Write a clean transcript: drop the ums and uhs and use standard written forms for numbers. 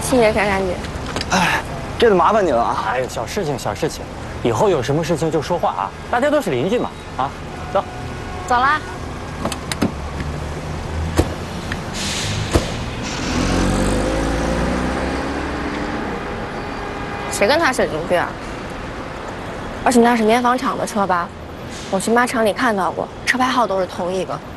谢谢珊珊姐。 哎，这就麻烦你了啊！ 哎，小事情，小事情，以后有什么事情就说话啊，大家都是邻居嘛，啊，走， 走啦。谁跟他是邻居啊？而且那是棉纺厂的车吧？我去马厂里看到过，车牌号都是同一个。